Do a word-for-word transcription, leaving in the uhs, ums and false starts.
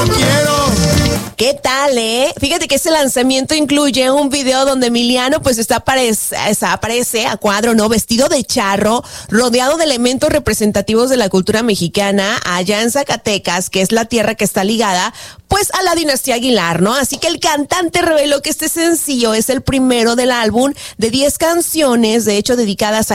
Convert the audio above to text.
quiero. ¿Qué tal, eh? Fíjate que ese lanzamiento incluye un video donde Emiliano pues está aparece, aparece a cuadro, ¿no? Vestido de charro, rodeado de elementos representativos de la cultura mexicana allá en Zacatecas, que es la tierra que está ligada pues a la dinastía Aguilar, ¿no? Así que el cantante reveló que este sencillo es el primero del álbum de diez canciones, de hecho dedicadas a